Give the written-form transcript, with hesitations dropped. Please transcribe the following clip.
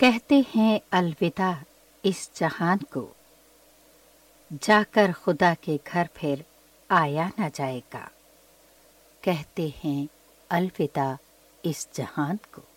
कहते हैं अलविदा इस जहान को, जाकर खुदा के घर फिर आया न जाएगा। कहते हैं अलविदा इस जहान को।